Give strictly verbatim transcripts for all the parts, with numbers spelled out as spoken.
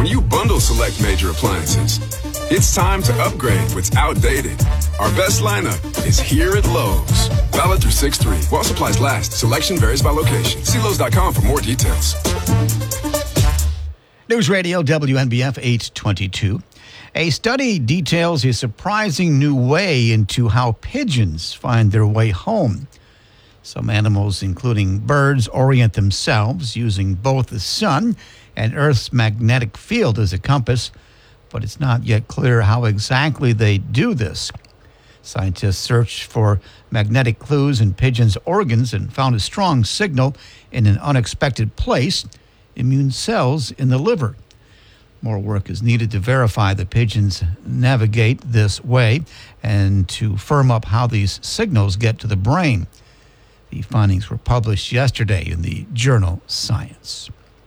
when you bundle select major appliances. It's time to upgrade what's outdated. Our best lineup is here at Lowe's. Valid through six three. While supplies last, selection varies by location. See Lowe's dot com for more details. News Radio W N B F eight twenty-two. A study details a surprising new way into how pigeons find their way home. Some animals, including birds, orient themselves using both the sun and Earth's magnetic field as a compass, but it's not yet clear how exactly they do this. Scientists searched for magnetic clues in pigeons' organs and found a strong signal in an unexpected place: immune cells in the liver. More work is needed to verify the pigeons navigate this way and to firm up how these signals get to the brain. The findings were published yesterday in the journal Science.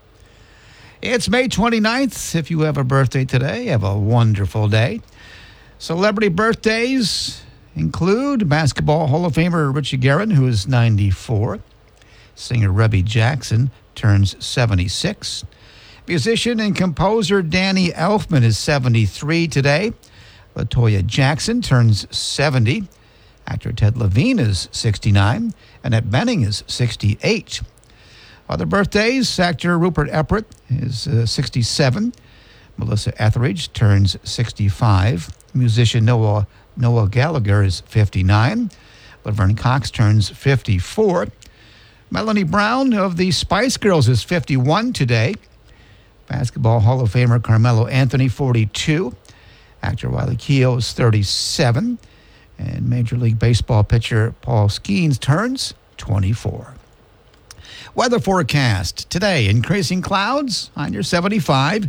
It's May twenty-ninth. If you have a birthday today, have a wonderful day. Celebrity birthdays include Basketball Hall of Famer Richie Guerin, who is ninety-four. Singer Rebby Jackson turns seventy-six. Musician and composer Danny Elfman is seventy-three today. LaToya Jackson turns seventy. Actor Ted Levine is sixty-nine. Annette Bening is sixty-eight. Other birthdays: actor Rupert Everett is uh, sixty-seven. Melissa Etheridge turns sixty-five. Musician Noah, Noah Gallagher is fifty-nine. Laverne Cox turns fifty-four. Melanie Brown of the Spice Girls is fifty-one today. Basketball Hall of Famer Carmelo Anthony, forty-two. Actor Wiley Keough is thirty-seven. And Major League Baseball pitcher Paul Skeens turns twenty-four. Weather forecast today: increasing clouds on your seventy-five.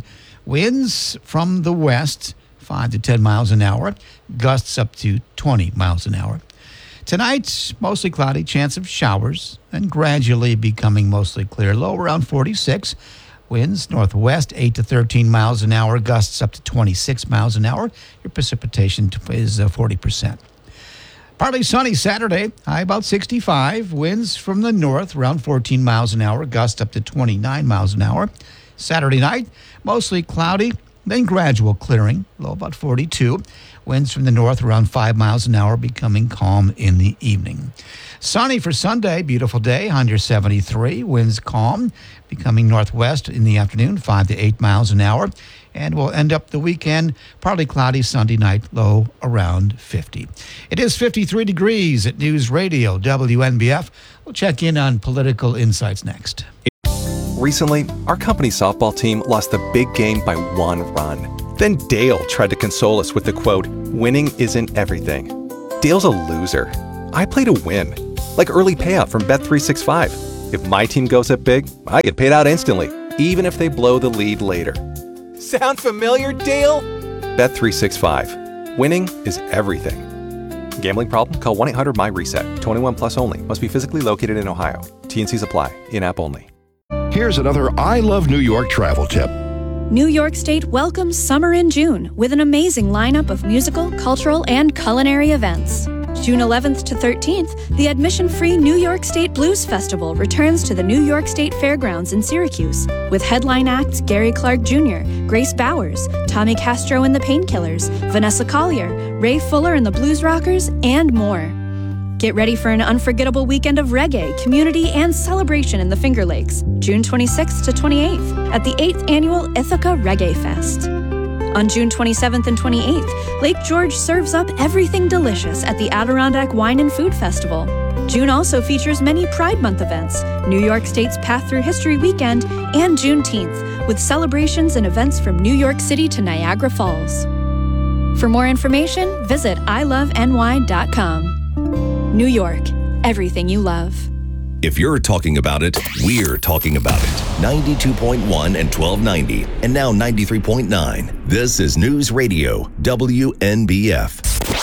Winds from the west, five to ten miles an hour. Gusts up to twenty miles an hour. Tonight, mostly cloudy, chance of showers, and gradually becoming mostly clear. Low around forty-six. Winds northwest, eight to thirteen miles an hour. Gusts up to twenty-six miles an hour. Your precipitation is uh, forty percent. Partly sunny Saturday, high about sixty-five. Winds from the north around fourteen miles an hour. Gusts up to twenty-nine miles an hour. Saturday night, mostly cloudy, then gradual clearing, low about forty-two. Winds from the north around five miles an hour, becoming calm in the evening. Sunny for Sunday, beautiful day, one hundred seventy-three. Winds calm, becoming northwest in the afternoon, five to eight miles an hour. And we'll end up the weekend partly cloudy Sunday night, low around fifty. It is fifty-three degrees at News Radio W N B F. We'll check in on political insights next. Recently, our company softball team lost the big game by one run. Then Dale tried to console us with the quote, "Winning isn't everything." Dale's a loser. I play to win. Like early payout from Bet three sixty-five. If my team goes up big, I get paid out instantly, even if they blow the lead later. Sound familiar, Dale? Bet three sixty-five. Winning is everything. Gambling problem? Call one eight hundred M Y reset. twenty-one plus only. Must be physically located in Ohio. T N Cs apply. In-app only. Here's another I Love New York travel tip. New York State welcomes summer in June with an amazing lineup of musical, cultural, and culinary events. June eleventh to thirteenth, the admission-free New York State Blues Festival returns to the New York State Fairgrounds in Syracuse with headline acts Gary Clark Junior, Grace Bowers, Tommy Castro and the Painkillers, Vanessa Collier, Ray Fuller and the Blues Rockers, and more. Get ready for an unforgettable weekend of reggae, community, and celebration in the Finger Lakes, June twenty-sixth to twenty-eighth, at the eighth Annual Ithaca Reggae Fest. On June twenty-seventh and twenty-eighth, Lake George serves up everything delicious at the Adirondack Wine and Food Festival. June also features many Pride Month events, New York State's Path Through History Weekend, and Juneteenth, with celebrations and events from New York City to Niagara Falls. For more information, visit I love N Y dot com. New York, everything you love. If you're talking about it, we're talking about it. ninety-two point one and twelve ninety, and now ninety-three point nine. This is News Radio W N B F.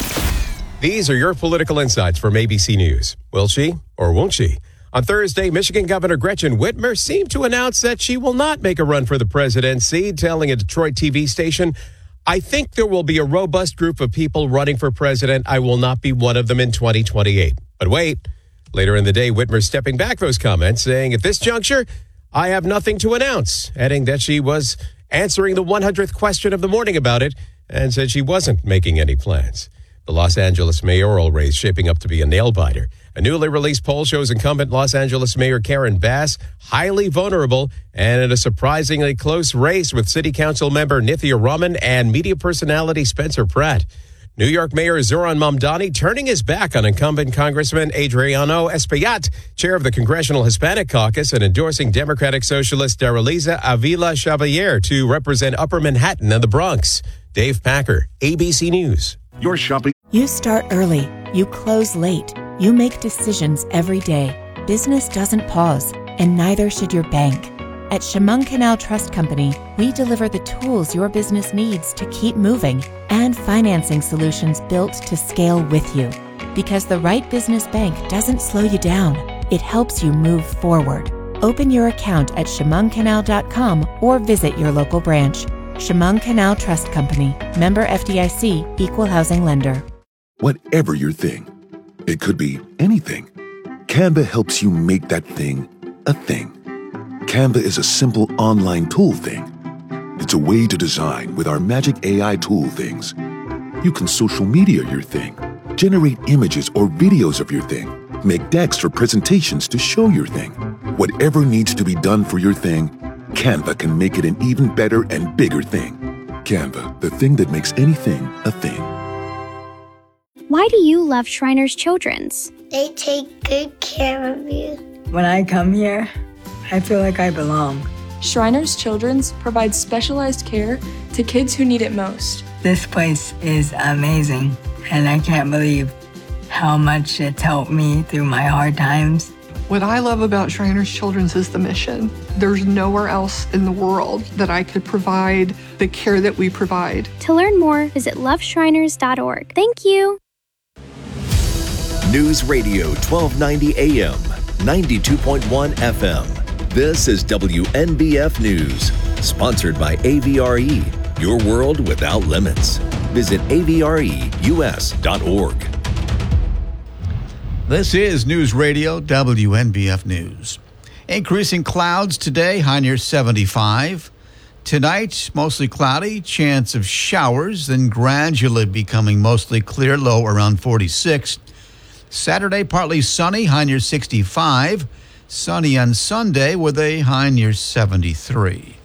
These are your political insights from A B C News. Will she or won't she? On Thursday, Michigan Governor Gretchen Whitmer seemed to announce that she will not make a run for the presidency, telling a Detroit T V station, "I think there will be a robust group of people running for president. I will not be one of them in twenty twenty-eight. But wait, later in the day, Whitmer stepping back those comments, saying, "At this juncture, I have nothing to announce," adding that she was answering the one hundredth question of the morning about it, and said she wasn't making any plans. The Los Angeles mayoral race shaping up to be a nail-biter. A newly released poll shows incumbent Los Angeles Mayor Karen Bass highly vulnerable and in a surprisingly close race with City Council member Nithya Raman and media personality Spencer Pratt. New York Mayor Zoran Mamdani turning his back on incumbent Congressman Adriano Espaillat, chair of the Congressional Hispanic Caucus, and endorsing Democratic Socialist Daraliza Avila Chevalier to represent Upper Manhattan and the Bronx. Dave Packer, A B C News. Your shopping. You start early. You close late. You make decisions every day. Business doesn't pause, and neither should your bank. At Chemung Canal Trust Company, we deliver the tools your business needs to keep moving and financing solutions built to scale with you. Because the right business bank doesn't slow you down, it helps you move forward. Open your account at chemung canal dot com or visit your local branch. Chemung Canal Trust Company, member F D I C, equal housing lender. Whatever your thing, it could be anything. Canva helps you make that thing a thing. Canva is a simple online tool thing. It's a way to design with our magic A I tool things. You can social media your thing, generate images or videos of your thing, make decks for presentations to show your thing. Whatever needs to be done for your thing, Canva can make it an even better and bigger thing. Canva, the thing that makes anything a thing. Why do you love Shriners Children's? They take good care of you. When I come here, I feel like I belong. Shriners Children's provides specialized care to kids who need it most. This place is amazing, and I can't believe how much it's helped me through my hard times. What I love about Shriners Children's is the mission. There's nowhere else in the world that I could provide the care that we provide. To learn more, visit love shriners dot org. Thank you. News Radio twelve ninety A M, ninety-two point one F M. This is W N B F News, sponsored by A V R E, your world without limits. Visit A V R E U S dot org. This is News Radio W N B F News. Increasing clouds today, high near seventy-five. Tonight, mostly cloudy, chance of showers, then gradually becoming mostly clear, low around forty-six. Saturday, partly sunny, high near sixty-five. Sunny on Sunday with a high near seventy-three.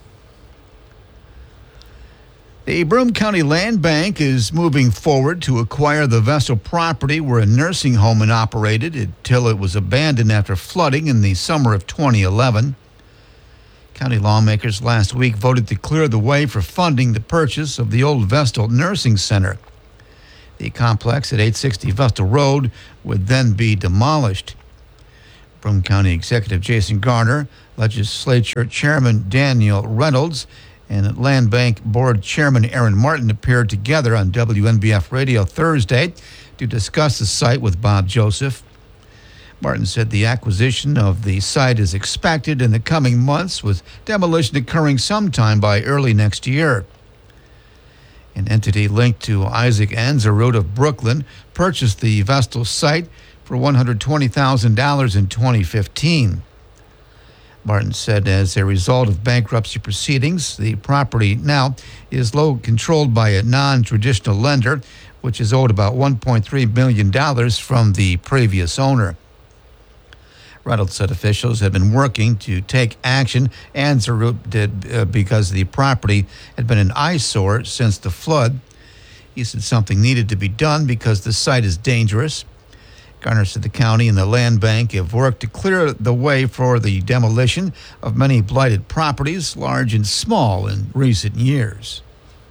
The Broome County Land Bank is moving forward to acquire the Vestal property where a nursing home is operated until it was abandoned after flooding in the summer of twenty eleven. County lawmakers last week voted to clear the way for funding the purchase of the old Vestal Nursing Center. The complex at eight sixty Vestal Road would then be demolished. Broome County Executive Jason Garner, Legislature Chairman Daniel Reynolds, and Land Bank Board Chairman Aaron Martin appeared together on W N B F Radio Thursday to discuss the site with Bob Joseph. Martin said the acquisition of the site is expected in the coming months, with demolition occurring sometime by early next year. An entity linked to Isaac Anzarud of Brooklyn purchased the Vestal site for one hundred twenty thousand dollars in twenty fifteen. Martin said as a result of bankruptcy proceedings, the property now is low controlled by a non-traditional lender, which is owed about one point three million dollars from the previous owner. Reynolds said officials had been working to take action. Anzarud did uh, because the property had been an eyesore since the flood. He said something needed to be done because the site is dangerous. Garner said the county and the land bank have worked to clear the way for the demolition of many blighted properties, large and small, in recent years.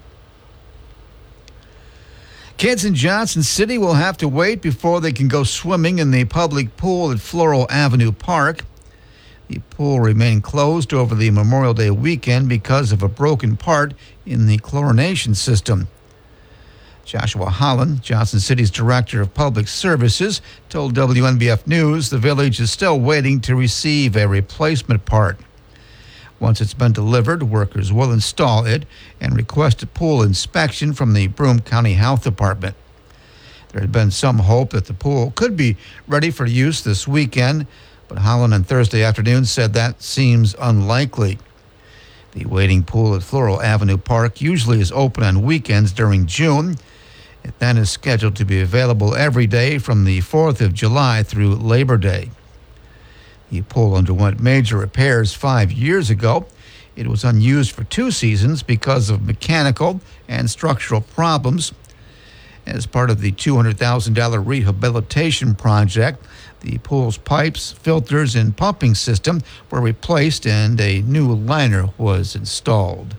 Kids in Johnson City will have to wait before they can go swimming in the public pool at Floral Avenue Park. The pool remained closed over the Memorial Day weekend because of a broken part in the chlorination system. Joshua Holland, Johnson City's Director of Public Services, told W N B F News the village is still waiting to receive a replacement part. Once it's been delivered, workers will install it and request a pool inspection from the Broome County Health Department. There had been some hope that the pool could be ready for use this weekend, but Holland on Thursday afternoon said that seems unlikely. The wading pool at Floral Avenue Park usually is open on weekends during June. It then is scheduled to be available every day from the fourth of July through Labor Day. The pool underwent major repairs five years ago. It was unused for two seasons because of mechanical and structural problems. As part of the two hundred thousand dollars rehabilitation project, the pool's pipes, filters, and pumping system were replaced and a new liner was installed.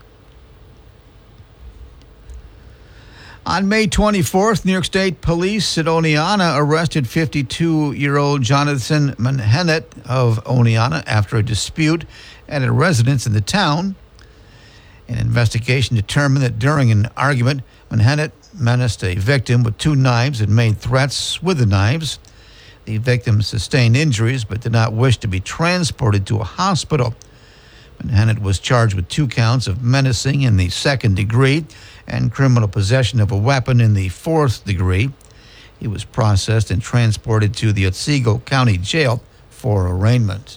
On May twenty-fourth, New York State Police at Oneonta arrested fifty-two-year-old Jonathan Menhennet of Oneonta after a dispute at a residence in the town. An investigation determined that during an argument, Menhennet menaced a victim with two knives and made threats with the knives. The victim sustained injuries but did not wish to be transported to a hospital. Menhennet was charged with two counts of menacing in the second degree and criminal possession of a weapon in the fourth degree. He was processed and transported to the Otsego County Jail for arraignment.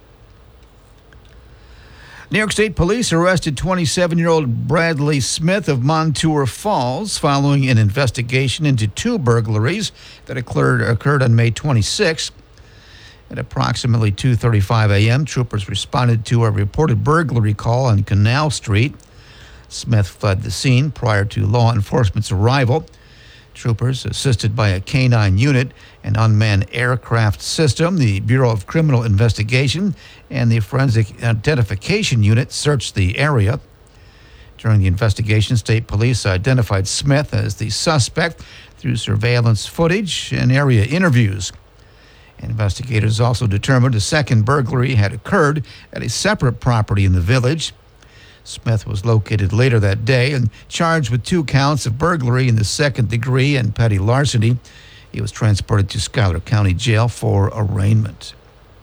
New York State Police arrested twenty-seven-year-old Bradley Smith of Montour Falls following an investigation into two burglaries that occurred, occurred on May twenty-sixth. At approximately two thirty-five a.m., troopers responded to a reported burglary call on Canal Street. Smith fled the scene prior to law enforcement's arrival. Troopers, assisted by a canine unit, an unmanned aircraft system, the Bureau of Criminal Investigation, and the Forensic Identification Unit, searched the area. During the investigation, state police identified Smith as the suspect through surveillance footage and area interviews. Investigators also determined a second burglary had occurred at a separate property in the village. Smith was located later that day and charged with two counts of burglary in the second degree and petty larceny. He was transported to Schuyler County Jail for arraignment.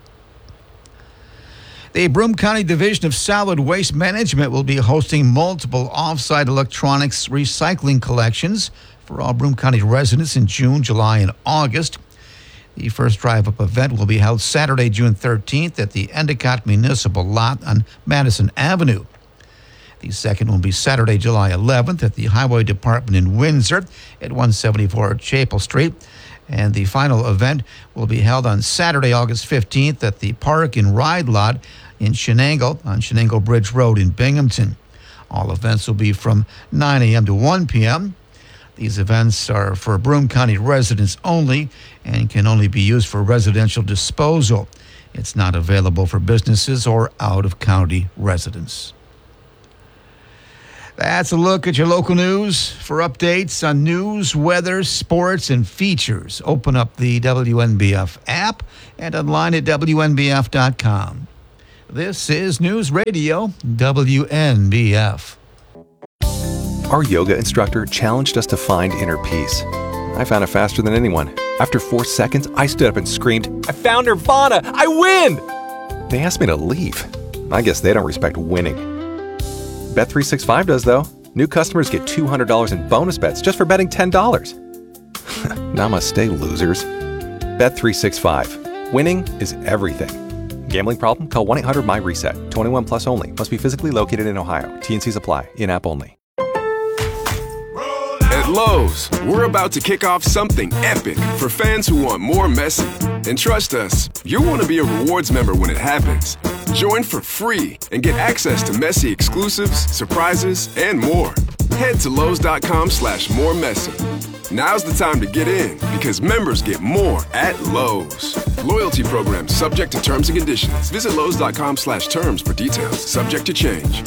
The Broome County Division of Solid Waste Management will be hosting multiple off-site electronics recycling collections for all Broome County residents in June, July, and August. The first drive-up event will be held Saturday, June thirteenth at the Endicott Municipal Lot on Madison Avenue. The second will be Saturday, July eleventh at the Highway Department in Windsor at one seventy-four Chapel Street. And the final event will be held on Saturday, August fifteenth at the Park and Ride Lot in Shenango on Shenango Bridge Road in Binghamton. All events will be from nine a.m. to one p.m. These events are for Broome County residents only and can only be used for residential disposal. It's not available for businesses or out-of-county residents. That's a look at your local news. For updates on news, weather, sports, and features, open up the W N B F app and online at W N B F dot com. This is News Radio W N B F. Our yoga instructor challenged us to find inner peace. I found it faster than anyone. After four seconds, I stood up and screamed, "I found Nirvana! I win!" They asked me to leave. I guess they don't respect winning. Bet three sixty-five does, though. New customers get two hundred dollars in bonus bets just for betting ten dollars. Namaste, losers. Bet three sixty-five. Winning is everything. Gambling problem? Call one eight hundred M Y reset. twenty-one plus only. Must be physically located in Ohio. T and Cs apply. In-app only. At Lowe's, we're about to kick off something epic for fans who want more Messi. And trust us, you'll want to be a rewards member when it happens. Join for free and get access to Messi exclusives, surprises, and more. Head to Lowe's.com slash more Messi. Now's the time to get in because members get more at Lowe's. Loyalty program subject to terms and conditions. Visit Lowe's.com slash terms for details. Subject to change.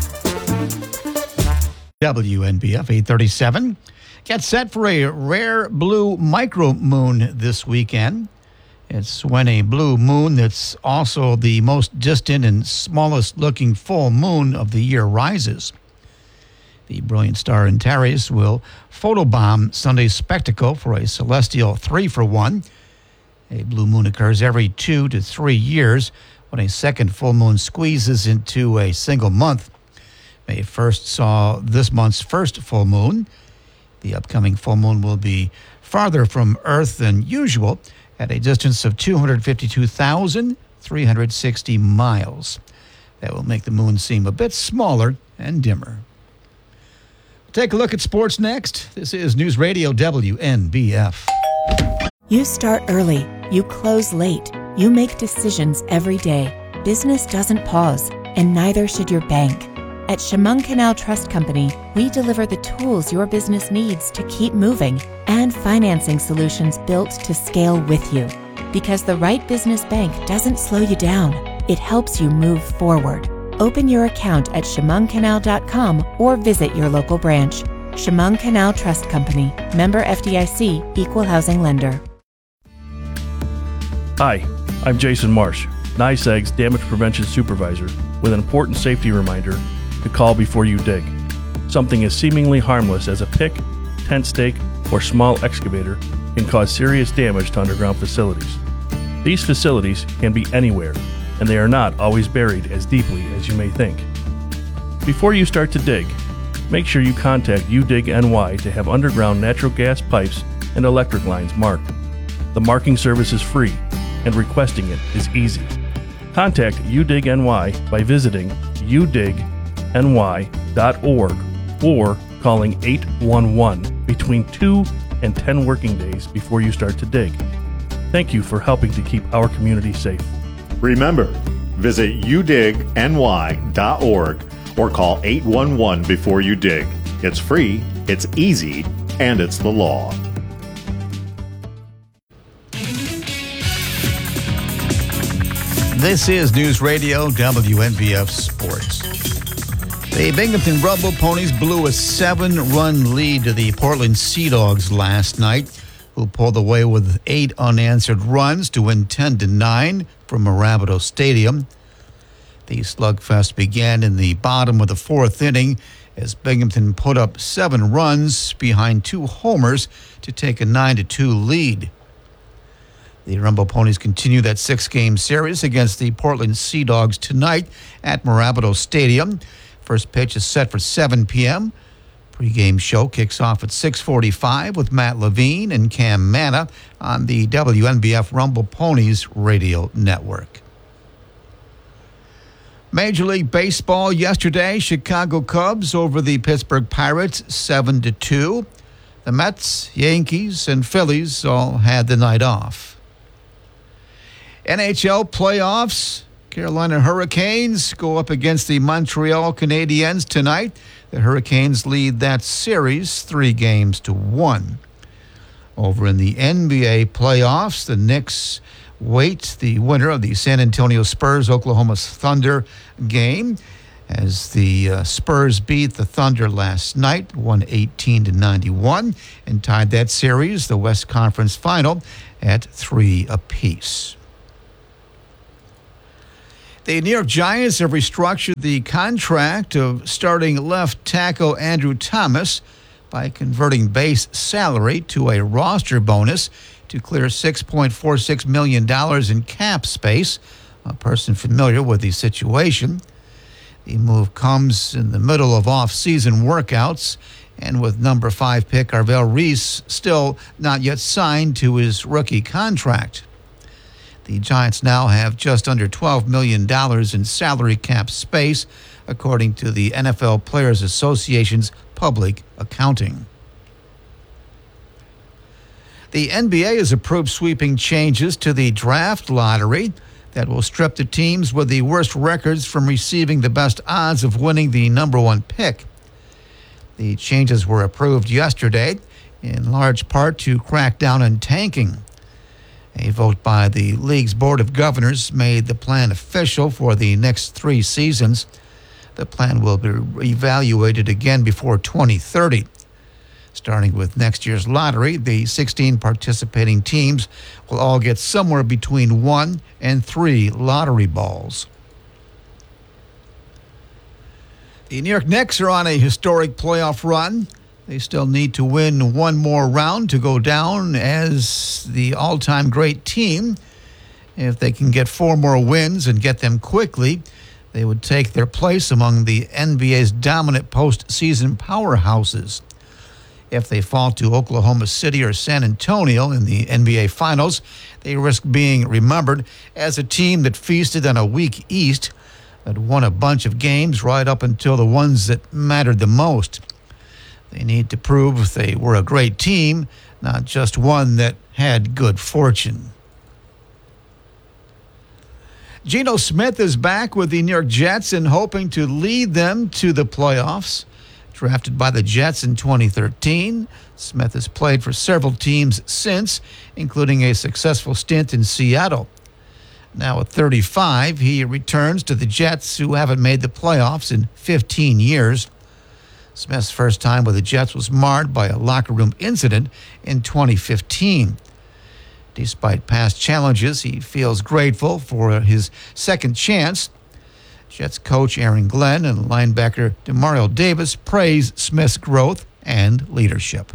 W N B F eight thirty-seven. Get set for a rare blue micro moon this weekend. It's when a blue moon that's also the most distant and smallest looking full moon of the year rises. The brilliant star Antares will photobomb Sunday's spectacle for a celestial three for one. A blue moon occurs every two to three years when a second full moon squeezes into a single month. May first saw this month's first full moon. The upcoming full moon will be farther from Earth than usual at a distance of two hundred fifty-two thousand three hundred sixty miles. That will make the moon seem a bit smaller and dimmer. Take a look at sports next. This is News Radio W N B F. You start early. You close late. You make decisions every day. Business doesn't pause, and neither should your bank. At Chemung Canal Trust Company, we deliver the tools your business needs to keep moving and financing solutions built to scale with you. Because the right business bank doesn't slow you down. It helps you move forward. Open your account at chemung canal dot com or visit your local branch. Chemung Canal Trust Company, member F D I C, equal housing lender. Hi, I'm Jason Marsh, NYSEG's Damage Prevention Supervisor, with an important safety reminder to call before you dig. Something as seemingly harmless as a pick, tent stake, or small excavator can cause serious damage to underground facilities. These facilities can be anywhere, and they are not always buried as deeply as you may think. Before you start to dig, make sure you contact U dig N Y to have underground natural gas pipes and electric lines marked. The marking service is free, and requesting it is easy. Contact U dig N Y by visiting u dig n y dot org or calling eight one one between two and ten working days before you start to dig. Thank you for helping to keep our community safe. Remember, visit u dig n y dot org or call eight one one before you dig. It's free, it's easy, and it's the law. This is News Radio W N B F Sports. The Binghamton Rumble Ponies blew a seven-run lead to the Portland Sea Dogs last night, who pulled away with eight unanswered runs to win ten to nine from Mirabito Stadium. The slugfest began in the bottom of the fourth inning as Binghamton put up seven runs behind two homers to take a nine to two lead. The Rumble Ponies continue that six-game series against the Portland Sea Dogs tonight at Mirabito Stadium. First pitch is set for seven p.m. Pre-game show kicks off at six forty-five with Matt Levine and Cam Manna on the W N B F Rumble Ponies radio network. Major League Baseball yesterday, Chicago Cubs over the Pittsburgh Pirates seven to two. The Mets, Yankees, and Phillies all had the night off. N H L playoffs, Carolina Hurricanes go up against the Montreal Canadiens tonight. The Hurricanes lead that series three games to one. Over in the N B A playoffs, the Knicks wait the winner of the San Antonio Spurs-Oklahoma Thunder game as the uh, Spurs beat the Thunder last night, one eighteen to ninety-one, and tied that series, the West Conference Final, at three apiece. The New York Giants have restructured the contract of starting left tackle Andrew Thomas by converting base salary to a roster bonus to clear six point four six million dollars in cap space. A person familiar with the situation. The move comes in the middle of off-season workouts and with number five pick Arvel Reese still not yet signed to his rookie contract. The Giants now have just under twelve million dollars in salary cap space, according to the N F L Players Association's public accounting. The N B A has approved sweeping changes to the draft lottery that will strip the teams with the worst records from receiving the best odds of winning the number one pick. The changes were approved yesterday, in large part to crack down on tanking. A vote by the league's Board of Governors made the plan official for the next three seasons. The plan will be evaluated again before twenty thirty. Starting with next year's lottery, the sixteen participating teams will all get somewhere between one and three lottery balls. The New York Knicks are on a historic playoff run. They still need to win one more round to go down as the all-time great team. If they can get four more wins and get them quickly, they would take their place among the N B A's dominant postseason powerhouses. If they fall to Oklahoma City or San Antonio in the N B A Finals, they risk being remembered as a team that feasted on a weak East, that won a bunch of games right up until the ones that mattered the most. They need to prove they were a great team, not just one that had good fortune. Geno Smith is back with the New York Jets and hoping to lead them to the playoffs. Drafted by the Jets in twenty thirteen, Smith has played for several teams since, including a successful stint in Seattle. Now at thirty-five, he returns to the Jets, who haven't made the playoffs in fifteen years. Smith's first time with the Jets was marred by a locker room incident in twenty fifteen. Despite past challenges, he feels grateful for his second chance. Jets coach Aaron Glenn and linebacker Demario Davis praise Smith's growth and leadership.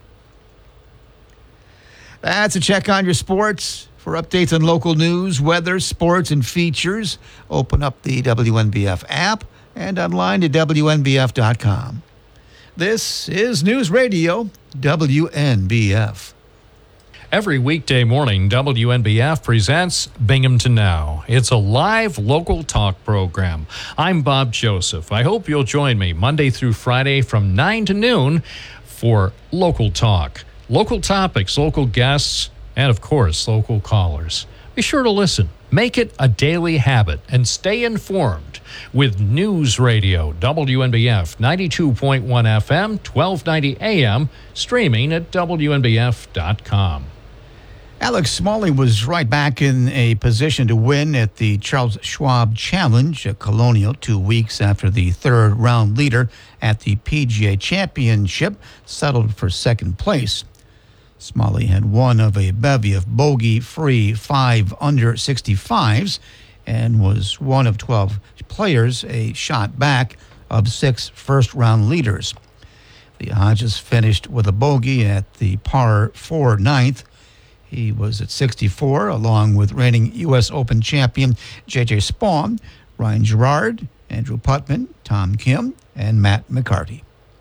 That's a check on your sports. For updates on local news, weather, sports, and features, open up the W N B F app and online at W N B F dot com. This is News Radio W N B F. Every weekday morning, W N B F presents Binghamton Now. It's a live local talk program. I'm Bob Joseph. I hope you'll join me Monday through Friday from nine to noon for local talk. Local topics, local guests, and of course, local callers. Be sure to listen. Make it a daily habit and stay informed with News Radio, W N B F ninety-two point one F M, twelve ninety A M, streaming at W N B F dot com. Alex Smalley was right back in a position to win at the Charles Schwab Challenge at Colonial two weeks after the third round leader at the P G A Championship settled for second place. Smalley had one of a bevy of bogey-free five under sixty-fives and was one of twelve players a shot back of six first-round leaders. The Hodges finished with a bogey at the par four ninth. He was at sixty-four, along with reigning U S Open champion J J Spawn, Ryan Gerard, Andrew Putman, Tom Kim, and Matt McCarty.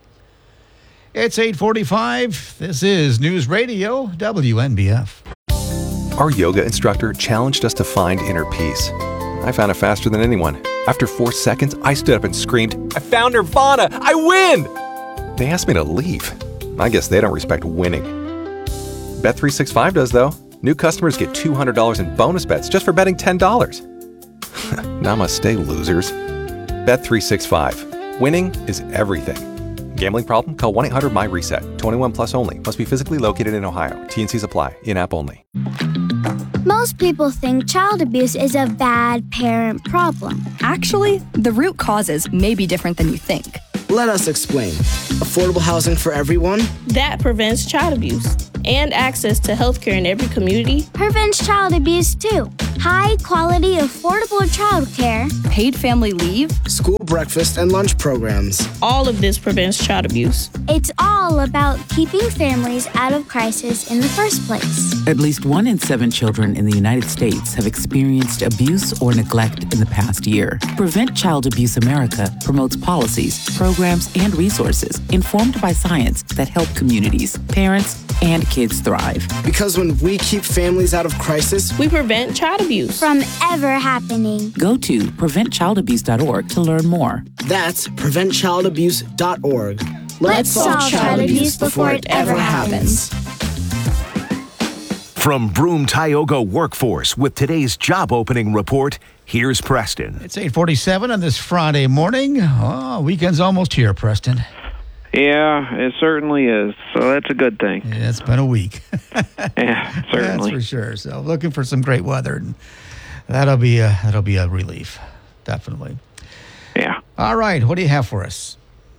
It's eight forty-five. This is News Radio W N B F. Our yoga instructor challenged us to find inner peace. I found it faster than anyone. After four seconds, I stood up and screamed, "I found Nirvana! I win!" They asked me to leave. I guess they don't respect winning. Bet three sixty-five does, though. New customers get two hundred dollars in bonus bets just for betting ten dollars. Namaste, losers. Bet three sixty-five. Winning is everything. Gambling problem? Call one eight hundred M Y reset. twenty-one plus only. Must be physically located in Ohio. T and Cs apply. In-app only. Most people think child abuse is a bad parent problem. Actually, the root causes may be different than you think. Let us explain. Affordable housing for everyone? That prevents child abuse. And access to healthcare in every community prevents child abuse too. High quality, affordable childcare, paid family leave, school breakfast and lunch programs. All of this prevents child abuse. It's all about keeping families out of crisis in the first place. At least one in seven children in the United States have experienced abuse or neglect in the past year. Prevent Child Abuse America promotes policies, programs, and resources informed by science that help communities, parents, and kids thrive. Because when we keep families out of crisis, we prevent child abuse from ever happening. Go to prevent child abuse dot org to learn more. That's prevent child abuse dot org. Let's, Let's solve child abuse before it ever happens. From Broome Tioga Workforce with today's job opening report, here's Preston. It's eight forty-seven on this Friday morning. Oh, weekend's almost here, Preston. Yeah, it certainly is. So that's a good thing. Yeah, it's been a week. Yeah, certainly. That's for sure. So looking for some great weather, and that'll be a, that'll be a relief, definitely. Yeah. All right, what do you have for us?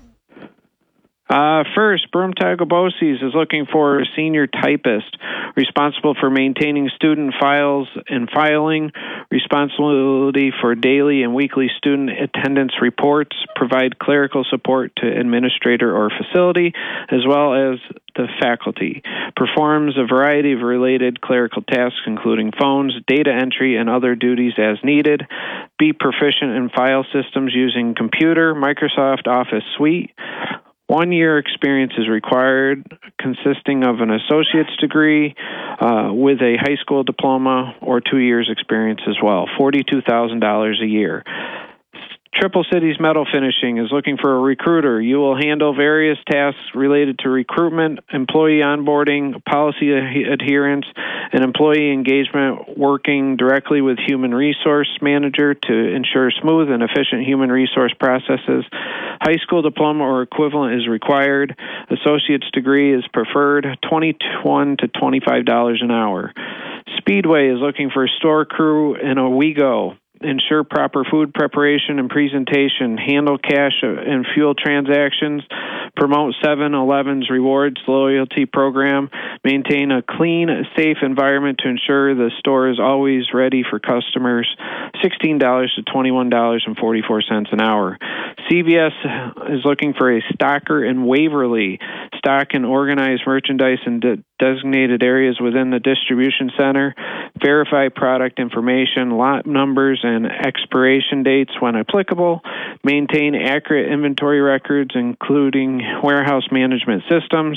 Uh, first, Broome Tioga BOCES is looking for a senior typist responsible for maintaining student files and filing, responsibility for daily and weekly student attendance reports, provide clerical support to administrator or facility, as well as the faculty, performs a variety of related clerical tasks, including phones, data entry, and other duties as needed, be proficient in file systems using computer, Microsoft Office Suite. One year experience is required, consisting of an associate's degree uh, with a high school diploma or two years experience as well, forty-two thousand dollars a year. Triple Cities Metal Finishing is looking for a recruiter. You will handle various tasks related to recruitment, employee onboarding, policy adherence, and employee engagement, working directly with human resource manager to ensure smooth and efficient human resource processes. High school diploma or equivalent is required. Associate's degree is preferred. twenty-one to twenty-five dollars an hour. Speedway is looking for a store crew in Owego. Ensure proper food preparation and presentation, handle cash and fuel transactions, promote seven eleven's rewards loyalty program, maintain a clean, safe environment to ensure the store is always ready for customers, sixteen dollars to twenty-one dollars and forty-four cents an hour. C V S is looking for a stocker in Waverly. Stock and organize merchandise in de- designated areas within the distribution center, verify product information, lot numbers, and expiration dates when applicable, maintain accurate inventory records, including warehouse management systems.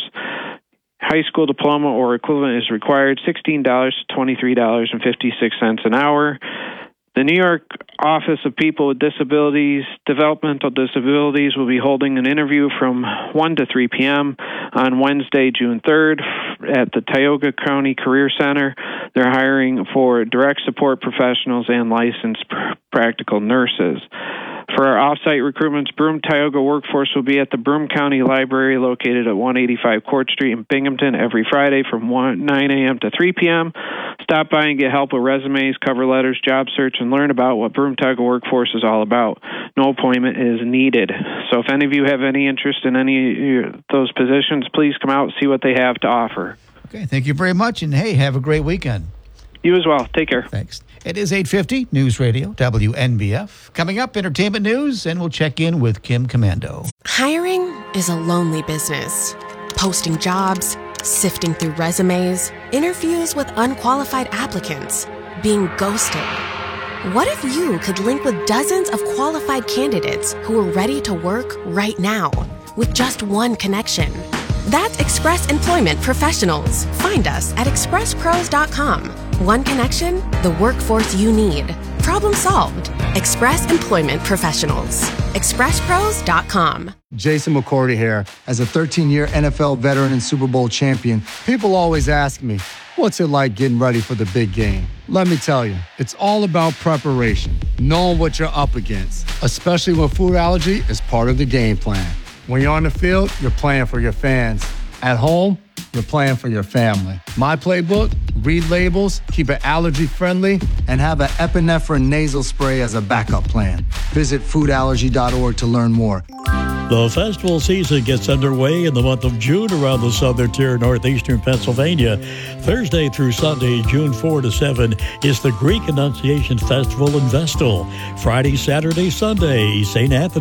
High school diploma or equivalent is required, sixteen dollars to twenty-three dollars and fifty-six cents an hour. The New York Office of People with Disabilities, Developmental Disabilities will be holding an interview from one to three p.m. on Wednesday, June third at the Tioga County Career Center. They're hiring for direct support professionals and licensed pr- practical nurses. For our off-site recruitments, Broome Tioga Workforce will be at the Broome County Library located at one eighty-five Court Street in Binghamton every Friday from nine a.m. to three p.m. Stop by and get help with resumes, cover letters, job search, and learn about what Broome Tioga Workforce is all about. No appointment is needed. So if any of you have any interest in any of those positions, please come out and see what they have to offer. Okay, thank you very much, and hey, have a great weekend. You as well. Take care. Thanks. It is eight fifty, News Radio, W N B F. Coming up, entertainment news, and we'll check in with Kim Commando. Hiring is a lonely business. Posting jobs, sifting through resumes, interviews with unqualified applicants, being ghosted. What if you could link with dozens of qualified candidates who are ready to work right now with just one connection? That's Express Employment Professionals. Find us at express pros dot com. One connection, the workforce you need. Problem solved. Express Employment Professionals. express pros dot com. Jason McCourty here. As a thirteen-year N F L veteran and Super Bowl champion, people always ask me, what's it like getting ready for the big game? Let me tell you, it's all about preparation, knowing what you're up against, especially when food allergy is part of the game plan. When you're on the field, you're playing for your fans. At home, you're playing for your family. My playbook, read labels, keep it allergy-friendly, and have an epinephrine nasal spray as a backup plan. Visit food allergy dot org to learn more. The festival season gets underway in the month of June around the southern tier of northeastern Pennsylvania. Thursday through Sunday, June fourth to seventh, is the Greek Annunciation Festival in Vestal. Friday, Saturday, Sunday, Saint Anthony